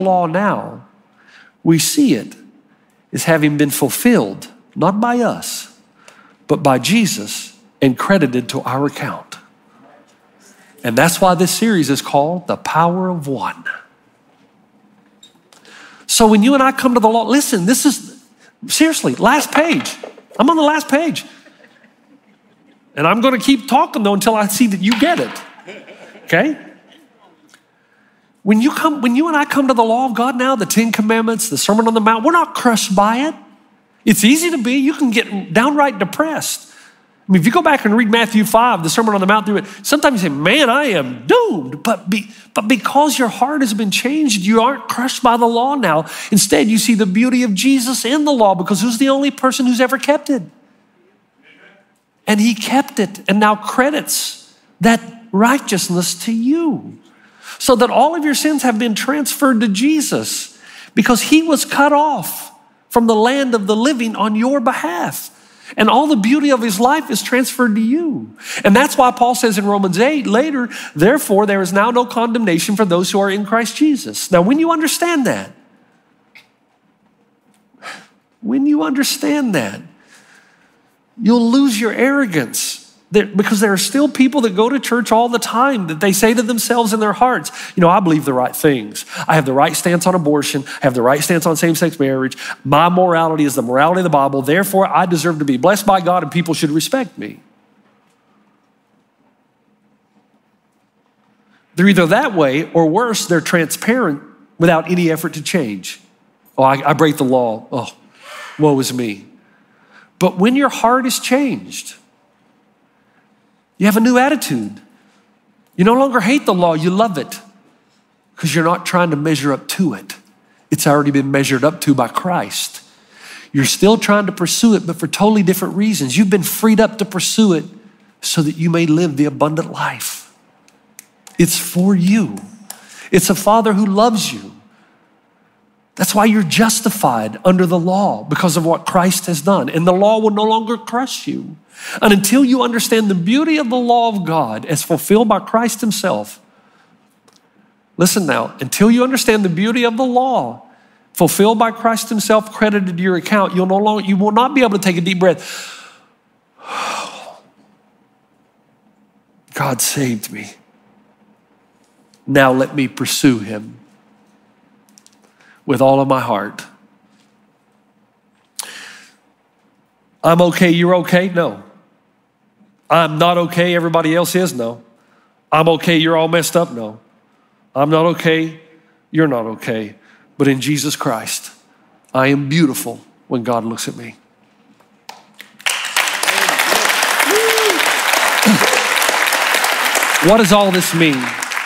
law now, we see it as having been fulfilled, not by us, but by Jesus and credited to our account. And that's why this series is called The Power of One. So when you and I come to the law, listen, this is, seriously, last page. I'm on the last page. And I'm going to keep talking, though, until I see that you get it. Okay? When you and I come to the law of God now, the 10 Commandments, the Sermon on the Mount, we're not crushed by it. It's easy to be. You can get downright depressed. I mean, if you go back and read Matthew 5, the Sermon on the Mount through it, sometimes you say, man, I am doomed. But because your heart has been changed, you aren't crushed by the law now. Instead, you see the beauty of Jesus in the law, because who's the only person who's ever kept it? And he kept it and now credits that righteousness to you, so that all of your sins have been transferred to Jesus, because he was cut off from the land of the living on your behalf. And all the beauty of his life is transferred to you. And that's why Paul says in Romans 8 later, therefore there is now no condemnation for those who are in Christ Jesus. Now, when you understand that, you'll lose your arrogance. Because there are still people that go to church all the time that they say to themselves in their hearts, you know, I believe the right things. I have the right stance on abortion. I have the right stance on same-sex marriage. My morality is the morality of the Bible. Therefore, I deserve to be blessed by God and people should respect me. They're either that way, or worse, they're transparent without any effort to change. Oh, I break the law. Oh, woe is me. But when your heart is changed, you have a new attitude. You no longer hate the law, you love it, because you're not trying to measure up to it. It's already been measured up to by Christ. You're still trying to pursue it, but for totally different reasons. You've been freed up to pursue it so that you may live the abundant life. It's for you. It's a Father who loves you. That's why you're justified under the law, because of what Christ has done. And the law will no longer crush you. And until you understand the beauty of the law of God as fulfilled by Christ himself, listen now, until you understand the beauty of the law fulfilled by Christ himself, credited to your account, you will not be able to take a deep breath. God saved me. Now let me pursue him with all of my heart. I'm okay, you're okay? No. I'm not okay, everybody else is? No. I'm okay, you're all messed up? No. I'm not okay, you're not okay. But in Jesus Christ, I am beautiful when God looks at me. What does all this mean?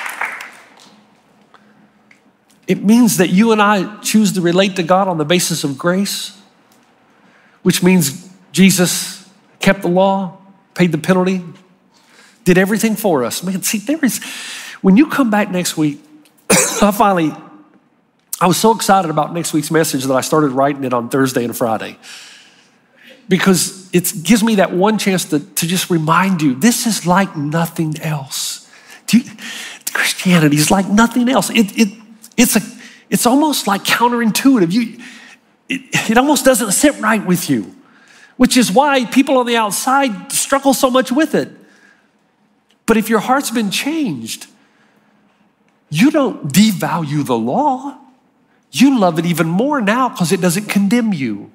It means that you and I choose to relate to God on the basis of grace, which means Jesus kept the law, paid the penalty, did everything for us. Man, see, when you come back next week, I was so excited about next week's message that I started writing it on Thursday and Friday, because it gives me that one chance to just remind you, this is like nothing else. Christianity is like nothing else. It's almost like counterintuitive. It almost doesn't sit right with you, which is why people on the outside struggle so much with it. But if your heart's been changed, you don't devalue the law. You love it even more now because it doesn't condemn you.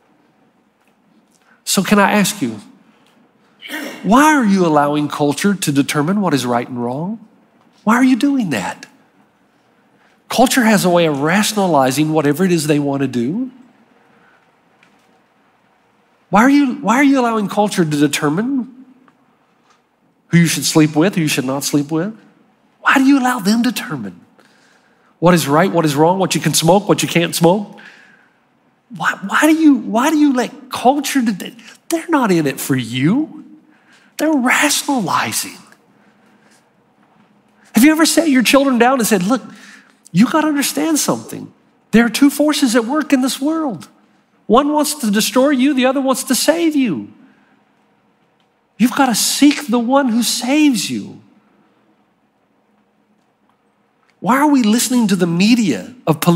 So can I ask you, why are you allowing culture to determine what is right and wrong? Why are you doing that? Culture has a way of rationalizing whatever it is they want to do. Why are you allowing culture to determine who you should sleep with, who you should not sleep with? Why do you allow them to determine what is right, what is wrong, what you can smoke, what you can't smoke? Why do you let culture, they're not in it for you. They're rationalizing. Have you ever sat your children down and said, look, you got to understand something. There are two forces at work in this world. One wants to destroy you, the other wants to save you. You've got to seek the one who saves you. Why are we listening to the media of